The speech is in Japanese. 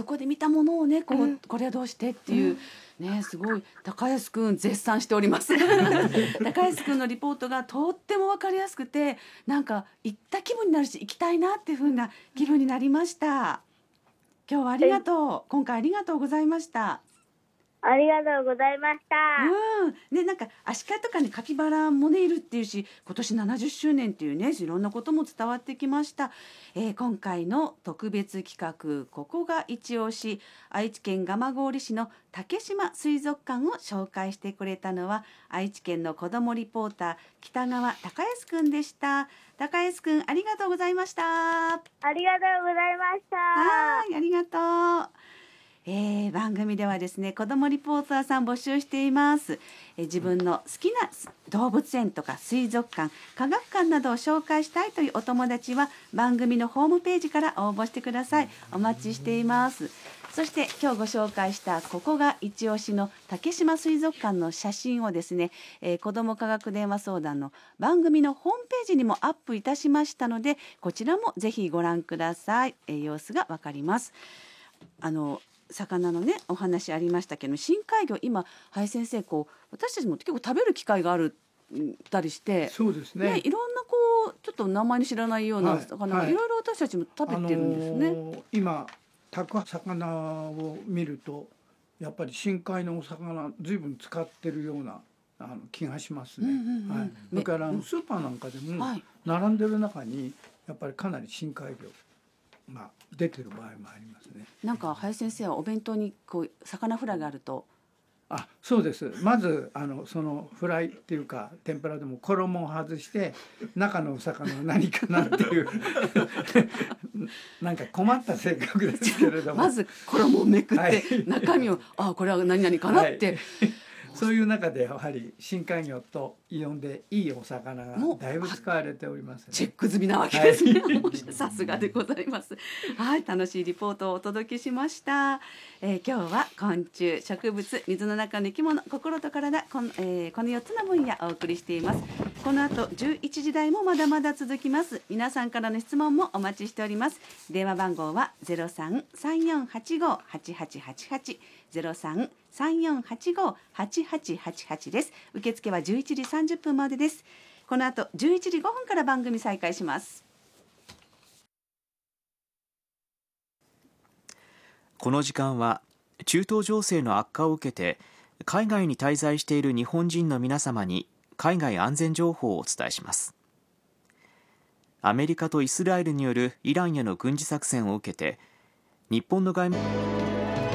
そこで見たものをねこれはどうしてっていう、ね、すごい高安くん絶賛しております高安くんのリポートがとっても分かりやすくて、なんか行った気分になるし行きたいなっていう風な気分になりました。今日はありがとう、今回ありがとうございました。 ありがとうございました。 ね、なんかアシカとかねカピバラもねいるっていうし、今年70周年っていうねいろんなことも伝わってきました。今回の特別企画ここが一押し、愛知県蒲郡市の竹島水族館を紹介してくれたのは愛知県の子どもリポーター北川孝康くんでした。孝康くんありがとうございました。 ありがとうございました。 はい、ありがとう。番組ではですね子どもリポーターさん募集しています。自分の好きな動物園とか水族館、科学館などを紹介したいというお友達は番組のホームページから応募してください。お待ちしています。そして今日ご紹介したここが一押しの竹島水族館の写真をですね、子ども科学電話相談の番組のホームページにもアップいたしましたので、こちらもぜひご覧ください。様子がわかります。魚のねお話ありましたけど、深海魚今林先生私たちも結構食べる機会があるたりして、 そうですね、 いろんなちょっと名前に知らないような魚、いろいろ私たちも食べてるんですね。 今炊く魚を見るとやっぱり深海のお魚ずいぶん使ってるような気がしますね。だからスーパーなんかでも並んでる中にやっぱりかなり深海魚が出てる場合もありますね。 なんか林先生はお弁当に魚フライがあると、 そうです。まずそのフライっていうか天ぷらでも衣を外して中のお魚は何かなっていうなんか困った性格ですけれどもまず衣をめくって中身をこれは何々かなって、 そういう中でやはり深海魚と呼んでいいお魚がだいぶ使われております、ね、 チェック済みなわけですね、さすがでございます。はい、楽しいリポートをお届けしました。今日は昆虫、植物、水の中の生き物、心と体、この4つの分野をお送りしています。この後11時台もまだまだ続きます。皆さんからの質問もお待ちしております。電話番号は 03-3485-8888 03-3485-8888 です。受付は11時30分までです。この後11時5分から番組再開します。 この時間は中東情勢の悪化を受けて海外に滞在している日本人の皆様に海外安全情報をお伝えします。アメリカとイスラエルによるイランへの軍事作戦を受けて日本の外務